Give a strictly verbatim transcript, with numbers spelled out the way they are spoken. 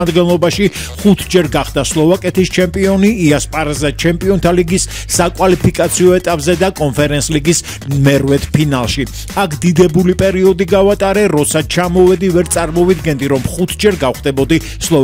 შემადგენლობაში ხუთჯერ გახდა სლოვაკეთის ჩემპიონი, იასპარეზა ჩემპიონთა ლიგის საკვალიფიკაციო ეტაპზე და კონფერენს ლიგის მერვედ ფინალში. აქ დიდებული პერიოდი გავატარე, როცა ჩამოვედი, ვერ წარმოვიდგენდი, რომ ხუთჯერ გავხდებოდი სლოვაკეთის